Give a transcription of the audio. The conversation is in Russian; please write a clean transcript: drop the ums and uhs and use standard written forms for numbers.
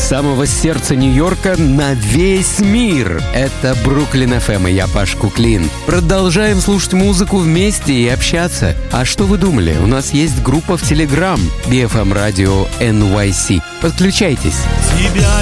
самого сердца Нью-Йорка на весь мир. Это Бруклин FM, и я Паш Куклин. Продолжаем слушать музыку вместе и общаться. А что вы думали? У нас есть группа в Telegram BFM Radio NYC. Подключайтесь.